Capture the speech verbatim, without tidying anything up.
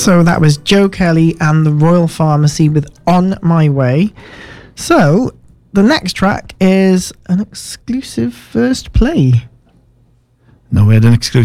So that was Joe Kelly and the Royal Pharmacy with On My Way. So the next track is an exclusive first play. No, we had an exclusive